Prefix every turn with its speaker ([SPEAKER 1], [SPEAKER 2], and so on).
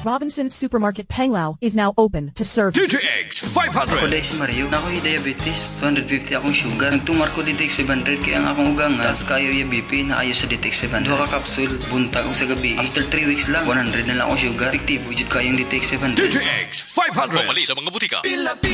[SPEAKER 1] Robinson's Supermarket Panglao is now open to serve.
[SPEAKER 2] DTX 500.
[SPEAKER 3] Ako dahil si Mario, na ako'y diabetes, 250 akong sugar. Nagtumar ko DTX 500 kaya ang akong ugang tas kayo yung BP na ayo sa DTX 500. Duha ka kapsul, buntag o sa gabi. After 3 weeks lang, 100 na lang akong sugar. Efektibo jud kayong DTX 500.
[SPEAKER 2] DTX 500. Pumali sa mga butika.